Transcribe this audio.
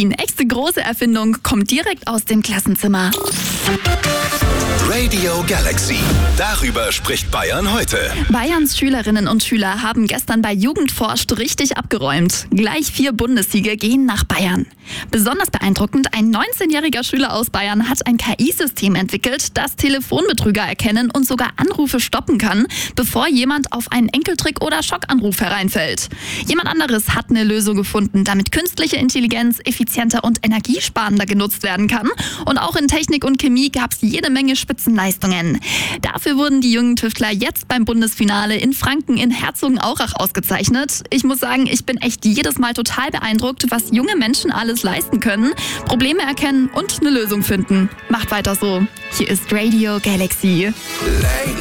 Die nächste große Erfindung kommt direkt aus dem Klassenzimmer. Radio Galaxy. Darüber spricht Bayern heute. Bayerns Schülerinnen und Schüler haben gestern bei Jugendforscht richtig abgeräumt. Gleich 4 Bundessiege gehen nach Bayern. Besonders beeindruckend, ein 19-jähriger Schüler aus Bayern hat ein KI-System entwickelt, das Telefonbetrüger erkennen und sogar Anrufe stoppen kann, bevor jemand auf einen Enkeltrick oder Schockanruf hereinfällt. Jemand anderes hat eine Lösung gefunden, damit künstliche Intelligenz effizienter und energiesparender genutzt werden kann. Und auch in Technik und Chemie gab es jede Menge Spitzenleistungen. Dafür wurden die jungen Tüftler jetzt beim Bundesfinale in Franken in Herzogenaurach ausgezeichnet. Ich muss sagen, ich bin echt jedes Mal total beeindruckt, was junge Menschen alles leisten können. Probleme erkennen und eine Lösung finden. Macht weiter so. Hier ist Radio Galaxy.